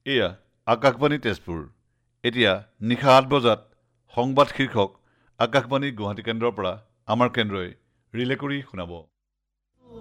এয়া আকাশবাণী তেজপুৰ। এতিয়া নিশা ৮ বজাত সংবাদ শীৰ্ষক আকাশবাণী গুৱাহাটী কেন্দ্ৰৰ পৰা আমাৰ কেন্দ্ৰই ৰিলে কৰি শুনাব।